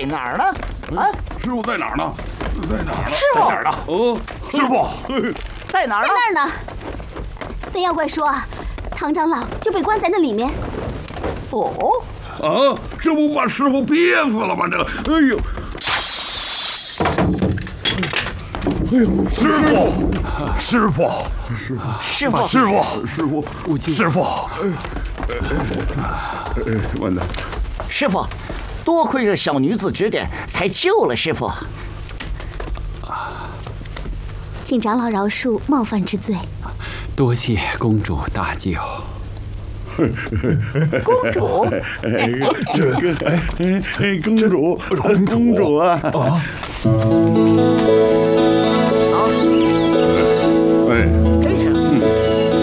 哪儿呢？啊， 师傅在哪儿呢？在哪儿呢？ 师傅在哪儿呢？哦，师傅在哪儿呢？ 在那儿呢。那妖怪说啊，唐长老就被关在那里面。 哦， 啊，这不把师傅憋死了吗？这，哎呦！哎呦，师傅，师傅， 师傅， 师傅，师傅，师傅，完蛋！ 师傅，多亏这小女子指点，才救了师傅。 请长老饶恕冒犯之罪。 多谢公主大救。 公主， 这个，公主，公主啊！